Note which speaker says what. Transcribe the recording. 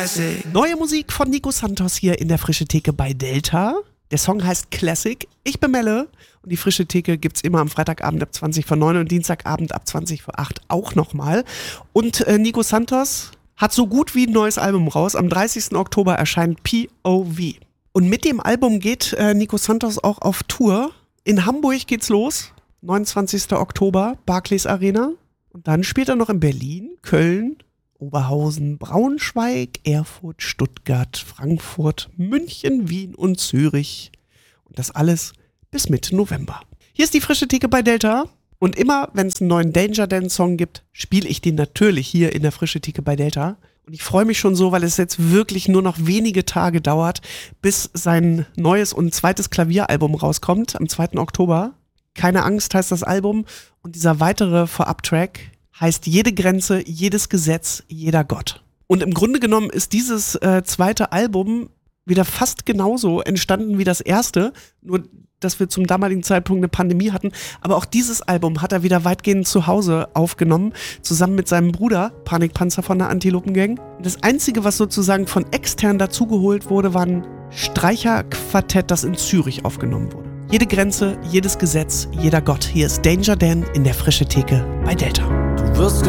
Speaker 1: Classic.
Speaker 2: Neue Musik von Nico Santos hier in der Frische Theke bei Delta. Der Song heißt Classic. Ich bin Melle und die Frische Theke gibt's immer am Freitagabend ab 20 vor 9 und Dienstagabend ab 20 vor 8 auch nochmal. Und Nico Santos hat so gut wie ein neues Album raus. Am 30. Oktober erscheint POV. Und mit dem Album geht Nico Santos auch auf Tour. In Hamburg geht's los, 29. Oktober, Barclays Arena. Und dann spielt er noch in Berlin, Köln, Oberhausen, Braunschweig, Erfurt, Stuttgart, Frankfurt, München, Wien und Zürich. Und das alles bis Mitte November. Hier ist die Frische Theke bei Delta. Und immer, wenn es einen neuen Danger Dance Song gibt, spiele ich den natürlich hier in der Frische Theke bei Delta. Und ich freue mich schon so, weil es jetzt wirklich nur noch wenige Tage dauert, bis sein neues und zweites Klavieralbum rauskommt, am 2. Oktober. Keine Angst heißt das Album. Und dieser weitere Vorab-Track heißt Jede Grenze, jedes Gesetz, jeder Gott. Und im Grunde genommen ist dieses zweite Album wieder fast genauso entstanden wie das erste, nur dass wir zum damaligen Zeitpunkt eine Pandemie hatten. Aber auch dieses Album hat er wieder weitgehend zu Hause aufgenommen, zusammen mit seinem Bruder, Panikpanzer von der Antilopengang. Das Einzige, was sozusagen von extern dazugeholt wurde, war ein Streicherquartett, das in Zürich aufgenommen wurde. Jede Grenze, jedes Gesetz, jeder Gott. Hier ist Danger Dan in der Frische Theke bei Delta.
Speaker 1: Du wirst